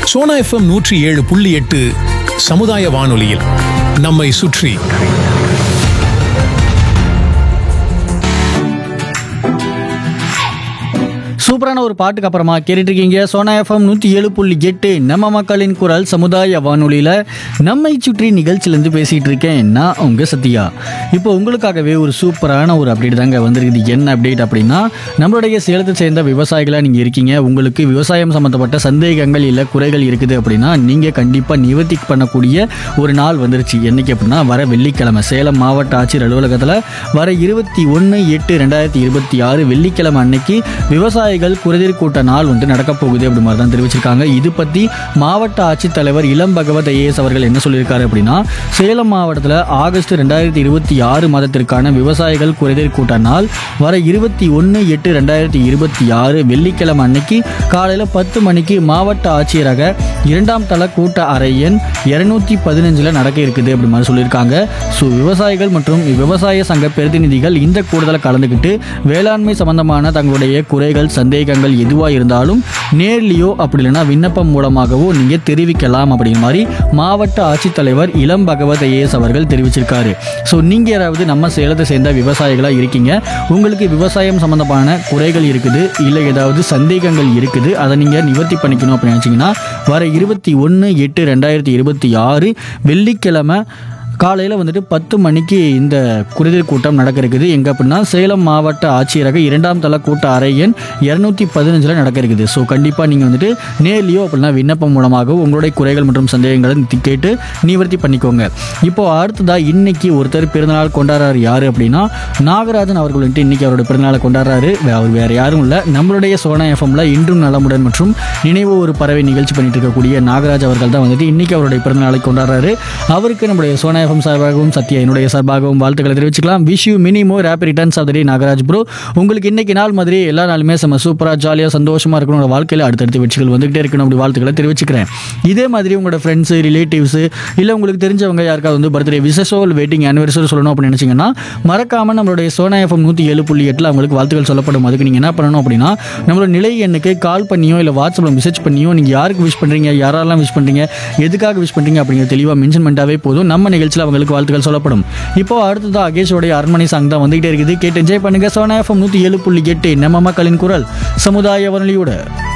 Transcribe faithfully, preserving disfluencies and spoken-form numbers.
Sona FM நூற்றி ஏழு புள்ளி எட்டு சமுதாய வானொலியில் நம்மை சுற்றி. சூப்பரான ஒரு பாட்டுக்கு அப்புறமா கேட்டுட்டு இருக்கீங்க சோனா எஃப்எம் நூற்றி ஏழு புள்ளி எட்டு நம்ம மக்களின் குரல் சமுதாய வானொலியில் நம்மை சுற்றி நிகழ்ச்சியிலேருந்து பேசிகிட்டு இருக்கேன் நான் உங்கள் சத்யா. இப்போ உங்களுக்காகவே ஒரு சூப்பரான ஒரு அப்டேட் தாங்க வந்திருக்குது. என்ன அப்டேட் அப்படின்னா, நம்மளுடைய சேலத்தை சேர்ந்த விவசாயிகளாக நீங்கள் இருக்கீங்க, உங்களுக்கு விவசாயம் சம்மந்தப்பட்ட சந்தேகங்கள் இல்லை குறைகள் இருக்குது அப்படின்னா நீங்கள் கண்டிப்பாக நிவர்த்தி பண்ணக்கூடிய ஒரு நாள் வந்துருச்சு. என்னைக்கு அப்படின்னா வர வெள்ளிக்கிழமை சேலம் மாவட்ட ஆட்சியர் அலுவலகத்தில் வர இருபத்தி ஒன்று எட்டு ரெண்டாயிரத்தி இருபத்தி ஆறு வெள்ளிக்கிழமை அன்னைக்கு விவசாயிகள் குறைதீர் கூட்ட நாள் வந்து நடக்க போகுது அப்படி மாதிரி தான் தெரிவிச்சிருக்காங்க. இது பற்றி மாவட்ட ஆட்சித்தலைவர் இளம் பகவத் ஐஏஎஸ் அவர்கள் என்ன சொல்லியிருக்காரு அப்படின்னா, சேலம் மாவட்டத்தில் ஆகஸ்ட் ரெண்டாயிரத்தி இருபத்தி ஆறு மாதத்திற்கான விவசாயிகள் குறைதீர் கூட்ட நாள் வர இருபத்தி ஒன்று எட்டு ரெண்டாயிரத்தி இருபத்தி ஆறு வெள்ளிக்கிழமை அன்னைக்கு காலையில் பத்து மணிக்கு மாவட்ட ஆட்சியரக இரண்டாம் தள கூட்ட அறை எண் இருநூத்தி பதினஞ்சில் நடக்க இருக்குது அப்படி மாதிரி சொல்லியிருக்காங்க. ஸோ விவசாயிகள் மற்றும் விவசாய சங்க பிரதிநிதிகள் இந்த கூடுதலை கலந்துக்கிட்டு வேளாண்மை சம்பந்தமான தங்களுடைய குறைகள் சந்தேகங்கள் எதுவாக இருந்தாலும் நேர்லையோ அப்படி இல்லைன்னா விண்ணப்பம் மூலமாகவோ நீங்கள் தெரிவிக்கலாம் அப்படிங்கிற மாதிரி மாவட்ட ஆட்சித்தலைவர் இளம் பகவத் ஐஏஎஸ் அவர்கள் தெரிவிச்சிருக்காரு. ஸோ நீங்கள் யாராவது நம்ம சேலத்தை சேர்ந்த விவசாயிகளாக இருக்கீங்க, உங்களுக்கு விவசாயம் சம்மந்தமான குறைகள் இருக்குது இல்லை ஏதாவது சந்தேகங்கள் இருக்குது, அதை நீங்கள் நிவர்த்தி பண்ணிக்கணும் அப்படின்னு நினச்சிங்கன்னா வர இருபத்தி ஒன்று எட்டு ரெண்டாயிரத்தி இருபத்தி ஆறு வெள்ளிக்கிழமை காலையில் வந்துட்டு பத்து மணிக்கு இந்த குறைதீர் கூட்டம் நடக்க இருக்குது. எங்கே அப்படின்னா சேலம் மாவட்ட ஆட்சியரக இரண்டாம் தள கூட்ட அறை எண் இரநூத்தி பதினஞ்சில் நடக்க இருக்குது. ஸோ கண்டிப்பாக நீங்கள் வந்துட்டு நேர்லையோ அப்படின்னா விண்ணப்பம் மூலமாக உங்களுடைய குறைகள் மற்றும் சந்தேகங்களை கேட்டு நிவர்த்தி பண்ணிக்கோங்க. இப்போ அடுத்ததாக இன்னைக்கு ஒருத்தர் பிறந்தநாள் கொண்டாடுறாரு. யார் அப்படின்னா நாகராஜன் அவர்கள் வந்துட்டு இன்னைக்கு அவரோட பிறந்தநாளை கொண்டாடுறாரு. அவர் வேறு யாரும் இல்லை, நம்மளுடைய சோனா எஃப்எம்ல இன்றும் நலமுடன் மற்றும் நினைவு ஒரு பறவை நிகழ்ச்சி பண்ணிட்டு இருக்கக்கூடிய நாகராஜ் அவர்கள் தான் வந்துட்டு இன்னைக்கு அவருடைய பிறந்தநாளை கொண்டாடுறாரு. அவருக்கு நம்முடைய சோனா சார்பாகவும் சத்யா என்னுடைய சார்பாகவும் வாழ்த்துக்களை தெரிவிச்சுக்கலாம். Wish you mini more happy returns of the day Nagaraj bro. உங்களுக்கு இன்னைக்கு நாள் மாதிரி எல்லா நாளுமே செம்ம சூப்பராக ஜாலியாக சந்தோஷமாக இருக்கணும், வாழ்க்கையில் அடுத்தடுத்த வெற்றிகள் வந்துகிட்டே இருக்கணும் அப்படி வாழ்த்துக்களை தெரிவிச்சுக்கிறேன். இதே மாதிரி உங்களோட ஃப்ரெண்ட்ஸு ரிலேட்டிவ்ஸு இல்லை உங்களுக்கு தெரிஞ்சவங்க யாருக்காவது வந்து பர்த்டே விசேஷோ வெட்டிங் ஆனிவர்சரி சொல்லணும் அப்படின்னு நினச்சிங்கன்னா மறக்காமல் நம்மளுடைய சோனா எஃப்எம் நூற்றி ஏழு புள்ளி எட்டில் அவங்களுக்கு வாழ்த்துக்கள் சொல்லப்படும். அதுக்கு நீங்கள் என்ன பண்ணணும் அப்படின்னா நம்மளோட நிலை எண்ணுக்கு கால் பண்ணியோ இல்லை வாட்ஸ்அப்பில் மெசேஜ் பண்ணியோ நீங்கள் யாருக்கு விஷ் பண்ணுறீங்க, யாரெல்லாம் விஷ் பண்ணுறீங்க, எதுக்காக விஷ் பண்ணுறீங்க அப்படிங்கிற தெளிவாக மென்ஷன் பண்ணிட்டாவே போதும். நம்ம நிகழ்ச்சியில் அவங்களுக்கு வாழ்த்துக்கள் சொல்லப்படும். இப்போ அடுத்ததான் அகேஷோடைய அரண்மனை சாங் தான் வந்துகிட்டே இருக்குது. கேட்டு என்ஜாய் பண்ணுங்க. சோனா எஃப்எம் நூற்றி ஏழு புள்ளி எட்டு நம்ம மக்களின் குரல் சமுதாய வானொலியோட.